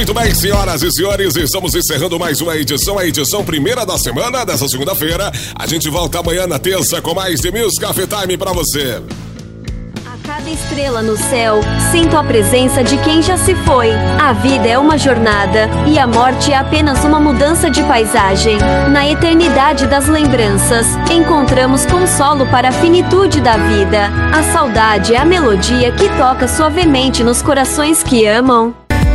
Muito bem, senhoras e senhores, estamos encerrando mais uma edição, a edição primeira da semana, dessa segunda-feira. A gente volta amanhã na terça com mais The Music Café Time pra você. Cada estrela no céu, sinto a presença de quem já se foi. A vida é uma jornada e a morte é apenas uma mudança de paisagem. Na eternidade das lembranças, encontramos consolo para a finitude da vida. A saudade é a melodia que toca suavemente nos corações que amam.